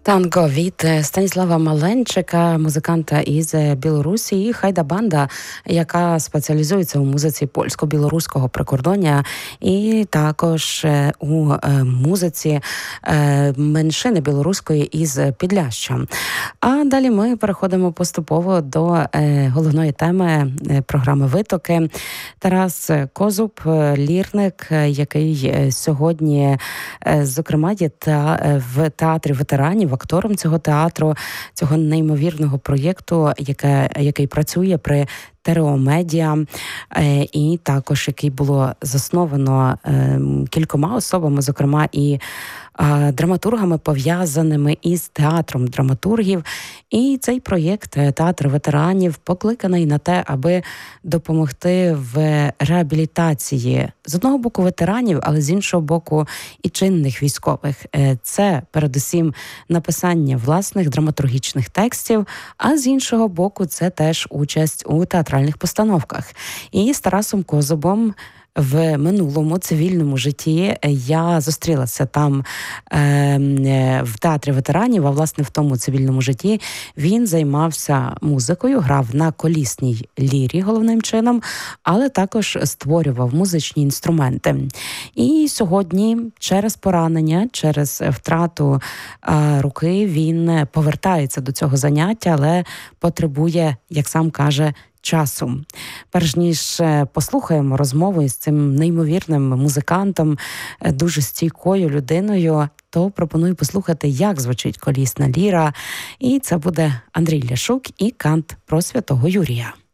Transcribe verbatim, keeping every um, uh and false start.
Танго від Станіслава Маленчика, музиканта із Білорусі, і Хайда-банда, яка спеціалізується у музиці польсько-білоруського прикордоння і також у музиці меншини білоруської із Підляшшя. А далі ми переходимо поступово до головної теми програми «Витоки». Тарас Козуб, лірник, який сьогодні, зокрема, є в театрі ветеранів, актором цього театру, цього неймовірного проєкту, яке, який працює при Терео Медіа, і також який було засновано кількома особами, зокрема і драматургами, пов'язаними із театром драматургів. І цей проєкт «Театр ветеранів» покликаний на те, аби допомогти в реабілітації з одного боку ветеранів, але з іншого боку і чинних військових. Це передусім написання власних драматургічних текстів, а з іншого боку це теж участь у театральних постановках. І з Тарасом Козубом в минулому цивільному житті я зустрілася там е, в театрі ветеранів, а власне в тому цивільному житті він займався музикою, грав на колісній лірі головним чином, але також створював музичні інструменти. І сьогодні через поранення, через втрату е, руки він повертається до цього заняття, але потребує, як сам каже, часу. Перш ніж послухаємо розмову із цим неймовірним музикантом, дуже стійкою людиною, то пропоную послухати, як звучить колісна ліра. І це буде Андрій Ляшук і кант про Святого Юрія.